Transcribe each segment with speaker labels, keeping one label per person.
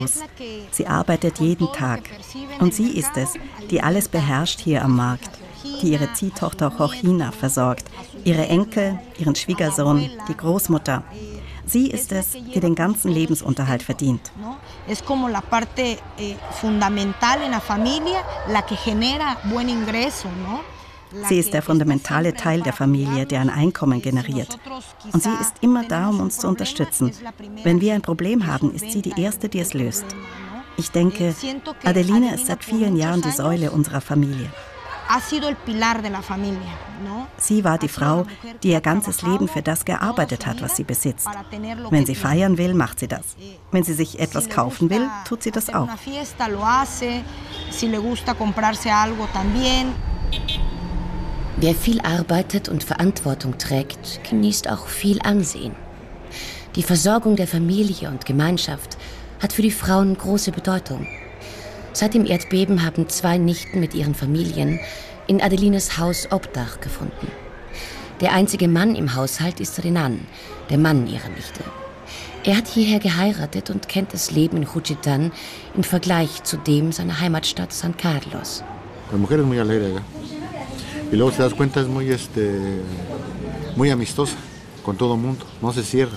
Speaker 1: Sie arbeitet jeden Tag. Und sie ist es, die alles beherrscht hier am Markt, die ihre Ziehtochter Joaquina versorgt, ihre Enkel, ihren Schwiegersohn, die Großmutter. Sie ist es, die den ganzen Lebensunterhalt verdient.
Speaker 2: Es como la parte fundamental en la familia, la que genera buen ingreso, ¿no?
Speaker 1: Sie ist der fundamentale Teil der Familie, der ein Einkommen generiert. Und sie ist immer da, um uns zu unterstützen. Wenn wir ein Problem haben, ist sie die Erste, die es löst. Ich denke, Adelina ist seit vielen Jahren die Säule unserer Familie. Sie war die Frau, die ihr ganzes Leben für das gearbeitet hat, was sie besitzt. Wenn sie feiern will, macht sie das. Wenn sie sich etwas kaufen will, tut sie das auch.
Speaker 3: Wer viel arbeitet und Verantwortung trägt, genießt auch viel Ansehen. Die Versorgung der Familie und Gemeinschaft hat für die Frauen große Bedeutung. Seit dem Erdbeben haben 2 Nichten mit ihren Familien in Adelines Haus Obdach gefunden. Der einzige Mann im Haushalt ist Renan, der Mann ihrer Nichte. Er hat hierher geheiratet und kennt das Leben in Juchitán im Vergleich zu dem seiner Heimatstadt San Carlos.
Speaker 4: La mujer es muy alegre, ¿eh? Y luego te das cuenta es muy amistosa con todo mundo, no se cierra.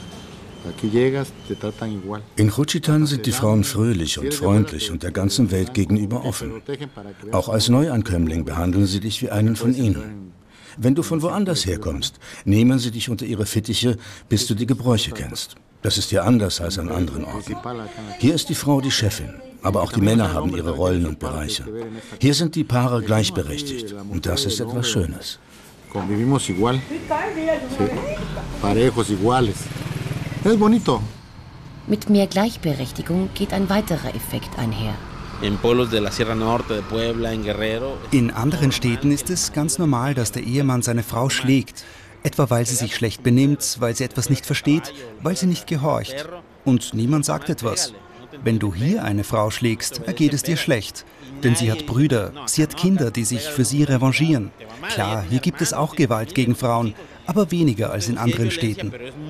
Speaker 5: In Juchitán sind die Frauen fröhlich und freundlich und der ganzen Welt gegenüber offen. Auch als Neuankömmling behandeln sie dich wie einen von ihnen. Wenn du von woanders herkommst, nehmen sie dich unter ihre Fittiche, bis du die Gebräuche kennst. Das ist hier anders als an anderen Orten. Hier ist die Frau die Chefin, aber auch die Männer haben ihre Rollen und Bereiche. Hier sind die Paare gleichberechtigt und das ist etwas Schönes.
Speaker 4: Convivimos igual, parejos iguales. Es bonito.
Speaker 3: Mit mehr Gleichberechtigung geht ein weiterer Effekt einher.
Speaker 6: In anderen Städten ist es ganz normal, dass der Ehemann seine Frau schlägt. Etwa weil sie sich schlecht benimmt, weil sie etwas nicht versteht, weil sie nicht gehorcht. Und niemand sagt etwas. Wenn du hier eine Frau schlägst, ergeht es dir schlecht. Denn sie hat Brüder, sie hat Kinder, die sich für sie revanchieren. Klar, hier gibt es auch Gewalt gegen Frauen, aber weniger als in anderen Städten.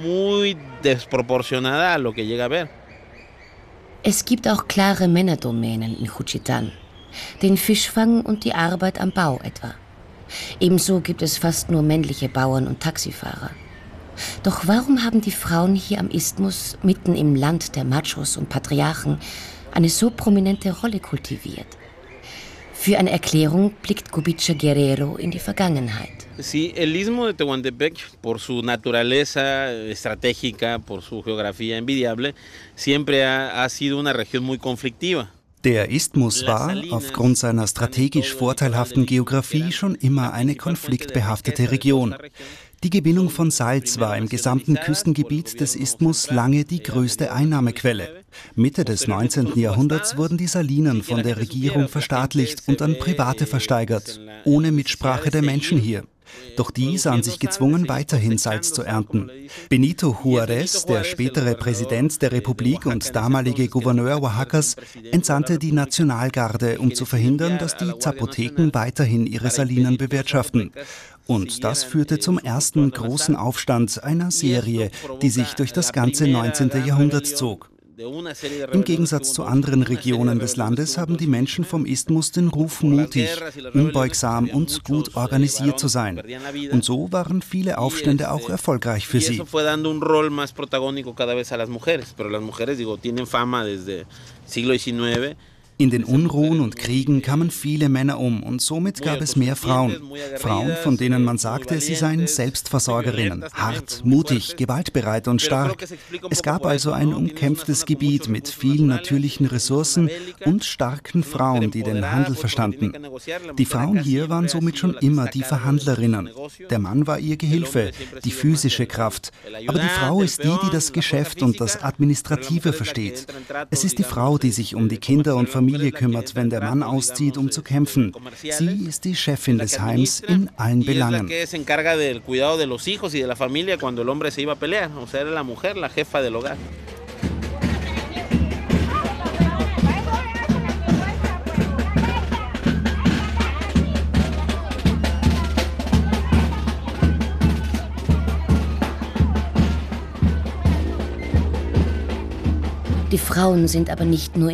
Speaker 3: Es gibt auch klare Männerdomänen in Juchitán. Den Fischfang und die Arbeit am Bau etwa. Ebenso gibt es fast nur männliche Bauern und Taxifahrer. Doch warum haben die Frauen hier am Isthmus, mitten im Land der Machos und Patriarchen, eine so prominente Rolle kultiviert? Für eine Erklärung blickt Gubitche Guerrero in die Vergangenheit.
Speaker 7: Sí, el istmo de Tehuantepec, por su naturaleza estratégica, por su geografía envidiable, siempre ha sido una región muy conflictiva.
Speaker 6: Der Isthmus war, aufgrund seiner strategisch vorteilhaften Geografie, schon immer eine konfliktbehaftete Region. Die Gewinnung von Salz war im gesamten Küstengebiet des Isthmus lange die größte Einnahmequelle. Mitte des 19. Jahrhunderts wurden die Salinen von der Regierung verstaatlicht und an Private versteigert, ohne Mitsprache der Menschen hier. Doch die sahen sich gezwungen, weiterhin Salz zu ernten. Benito Juárez, der spätere Präsident der Republik und damalige Gouverneur Oaxacas, entsandte die Nationalgarde, um zu verhindern, dass die Zapoteken weiterhin ihre Salinen bewirtschaften. Und das führte zum ersten großen Aufstand einer Serie, die sich durch das ganze 19. Jahrhundert zog. Im Gegensatz zu anderen Regionen des Landes haben die Menschen vom Isthmus den Ruf, mutig, unbeugsam und gut organisiert zu sein. Und so waren viele Aufstände auch erfolgreich für sie. In den Unruhen und Kriegen kamen viele Männer um und somit gab es mehr Frauen. Frauen, von denen man sagte, sie seien Selbstversorgerinnen, hart, mutig, gewaltbereit und stark. Es gab also ein umkämpftes Gebiet mit vielen natürlichen Ressourcen und starken Frauen, die den Handel verstanden. Die Frauen hier waren somit schon immer die Verhandlerinnen. Der Mann war ihr Gehilfe, die physische Kraft. Aber die Frau ist die, die das Geschäft und das Administrative versteht. Es ist die Frau, die sich um die Kinder und Familie kümmert, wenn der Mann auszieht, um zu kämpfen. Sie ist die Chefin des Heims in allen Belangen.
Speaker 3: Die Frauen sind aber nicht nur